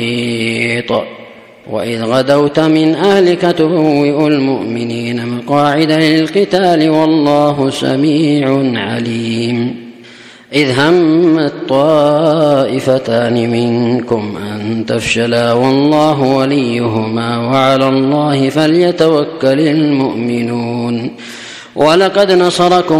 وإذ غدوت من أهلك تبوئ المؤمنين مقاعد للقتال والله سميع عليم. إذ همت طائفتان منكم أن تفشلا والله وليهما وعلى الله فليتوكل المؤمنون. ولقد نصركم